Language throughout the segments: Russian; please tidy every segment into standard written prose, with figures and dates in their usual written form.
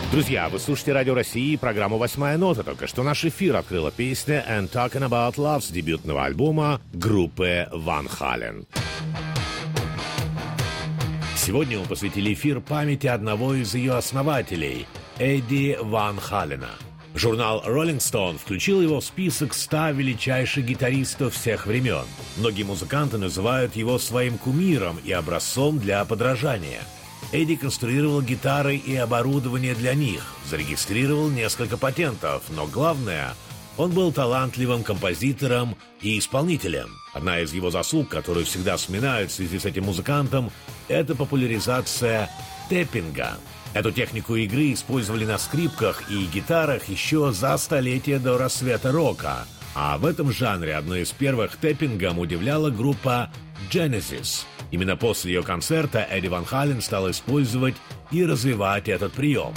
Друзья, вы слушаете Радио России, программу «Восьмая нота». Только что наш эфир открыла песня «And Talking About Love» с дебютного альбома группы Ван Хален. Сегодня мы посвятили эфир памяти одного из ее основателей – Эдди Ван Халена. Журнал Rolling Stone включил его в список 100 величайших гитаристов всех времен. Многие музыканты называют его своим кумиром и образцом для подражания. Эдди конструировал гитары и оборудование для них, зарегистрировал несколько патентов, но главное, он был талантливым композитором и исполнителем. Одна из его заслуг, которую всегда вспоминают в связи с этим музыкантом, это популяризация тэппинга. Эту технику игры использовали на скрипках и гитарах еще за столетие до рассвета рока, а в этом жанре одной из первых тэппингом удивляла группа Genesis. Именно после ее концерта Эдди Ван Хален стал использовать и развивать этот прием.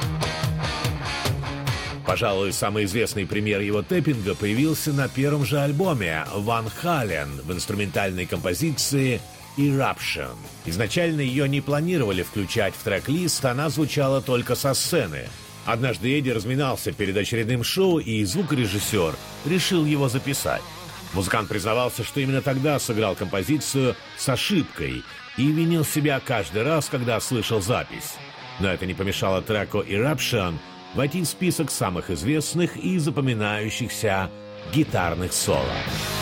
Пожалуй, самый известный пример его тэппинга появился на первом же альбоме «Ван Хален» в инструментальной композиции «Eruption». Изначально ее не планировали включать в трек-лист, она звучала только со сцены. Однажды Эдди разминался перед очередным шоу, и звукорежиссер решил его записать. Музыкант признавался, что именно тогда сыграл композицию с ошибкой и винил себя каждый раз, когда слышал запись. Но это не помешало треку «Eruption» войти в список самых известных и запоминающихся гитарных соло.